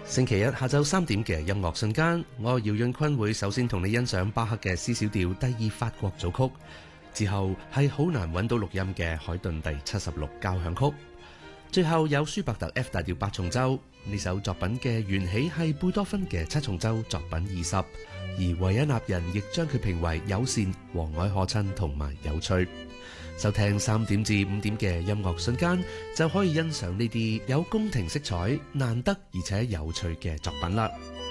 星期一下晝3點嘅音樂瞬間，我姚潤坤會首先同你欣賞巴赫嘅 C 小調第2法國組曲，之後係好難揾到錄音嘅海頓第76交響曲，最後有舒伯特 F 大調8重奏。呢首作品嘅緣起係貝多芬嘅7重奏作品20，而維也納人亦將佢評為友善、和藹可親同埋有趣。收聽3點至5點嘅音樂瞬間，就可以欣賞呢啲有宮廷色彩、難得而且有趣嘅作品啦。